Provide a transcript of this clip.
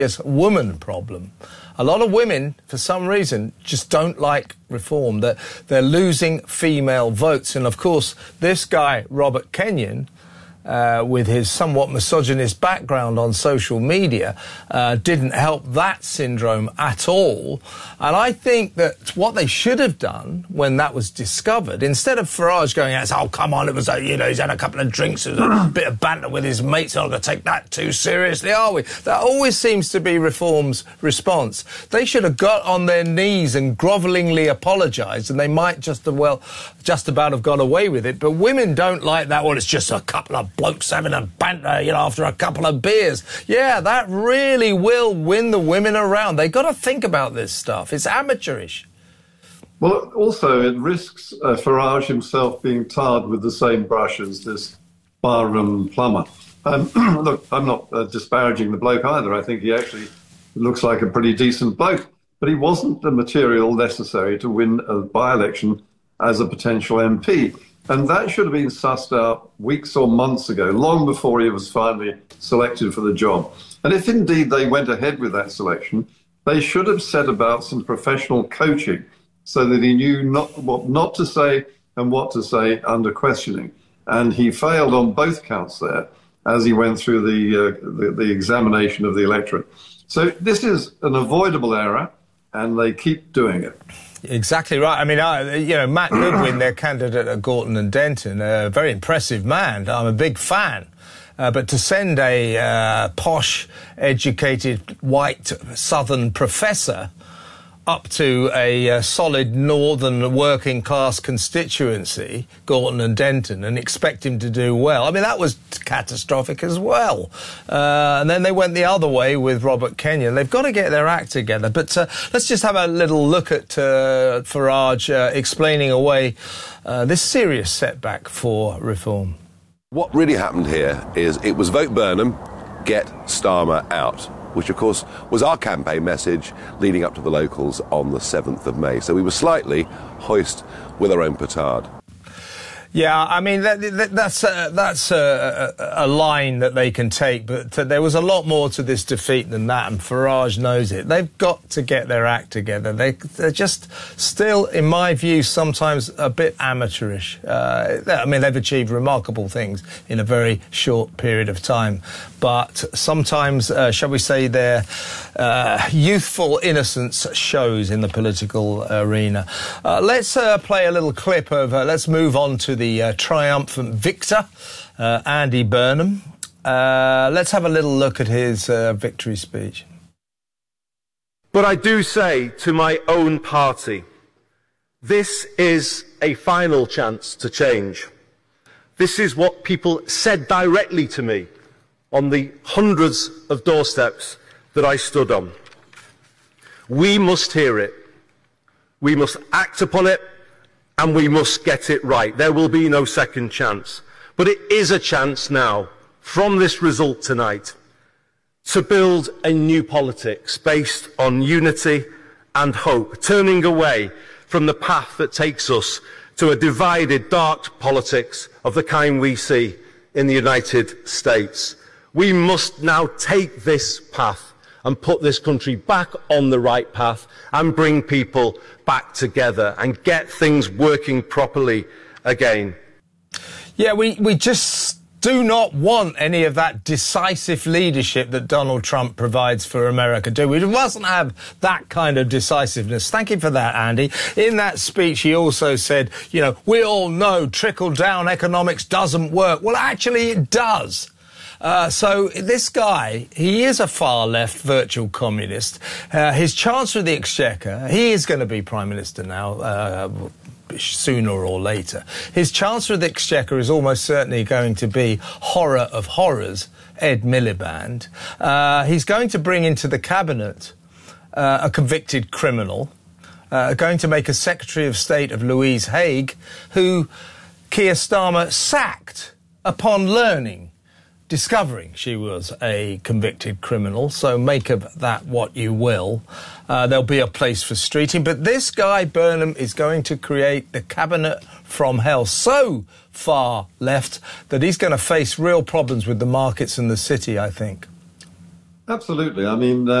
woman problem. A lot of women, for some reason, just don't like reform. They're losing female votes. And, of course, this guy, Robert Kenyon, with his somewhat misogynist background on social media, didn't help that syndrome at all. And I think that what they should have done when that was discovered, instead of Farage going out, oh, come on, it was, he's had a couple of drinks, there's a bit of banter with his mates, I'm not going to take that too seriously, are we? That always seems to be Reform's response. They should have got on their knees and grovellingly apologised, and they might just about have got away with it. But women don't like that. Well, it's just a couple of blokes having a banter, after a couple of beers. Yeah, that really will win the women around. They've got to think about this stuff. It's amateurish. Well, also, it risks Farage himself being tarred with the same brush as this barroom plumber. Look, I'm not disparaging the bloke either. I think he actually looks like a pretty decent bloke. But he wasn't the material necessary to win a by-election as a potential MP. And that should have been sussed out weeks or months ago, long before he was finally selected for the job. And if indeed they went ahead with that selection, they should have set about some professional coaching so that he knew what not to say and what to say under questioning. And he failed on both counts there as he went through the examination of the electorate. So this is an avoidable error, and they keep doing it. Exactly right. I mean, Matt Goodwin, their candidate at Gorton and Denton, a very impressive man. I'm a big fan. But to send a posh, educated, white southern professor up to a solid northern working-class constituency, Gorton and Denton, and expect him to do well, I mean, that was catastrophic as well. And then they went the other way with Robert Kenyon. They've got to get their act together. But let's just have a little look at Farage explaining away this serious setback for reform. What really happened here is it was vote Burnham, get Starmer out, which, of course, was our campaign message leading up to the locals on the 7th of May. So we were slightly hoist with our own petard. Yeah, I mean, that's a line that they can take, but there was a lot more to this defeat than that, and Farage knows it. They've got to get their act together. They're just still, in my view, sometimes a bit amateurish. I mean, they've achieved remarkable things in a very short period of time, but sometimes, shall we say, their youthful innocence shows in the political arena. Let's play a little clip of, let's move on to the triumphant victor, Andy Burnham. Let's have a little look at his victory speech. But I do say to my own party, this is a final chance to change. This is what people said directly to me on the hundreds of doorsteps that I stood on. We must hear it. We must act upon it. And we must get it right. There will be no second chance. But it is a chance now, from this result tonight, to build a new politics based on unity and hope, turning away from the path that takes us to a divided, dark politics of the kind we see in the United States. We must now take this path and put this country back on the right path and bring people back together and get things working properly again. Yeah, we just do not want any of that decisive leadership that Donald Trump provides for America, do we? We mustn't have that kind of decisiveness. Thank you for that, Andy. In that speech, he also said, we all know trickle-down economics doesn't work. Well, actually, it does. So this guy, he is a far-left virtual communist. His Chancellor of the Exchequer, he is going to be Prime Minister now, sooner or later. His Chancellor of the Exchequer is almost certainly going to be horror of horrors, Ed Miliband. He's going to bring into the cabinet a convicted criminal, going to make a Secretary of State of Louise Haigh, who Keir Starmer sacked upon discovering she was a convicted criminal, so make of that what you will. There'll be a place for streeting, but this guy, Burnham, is going to create the cabinet from hell so far left that he's going to face real problems with the markets and the city, I think. Absolutely. I mean,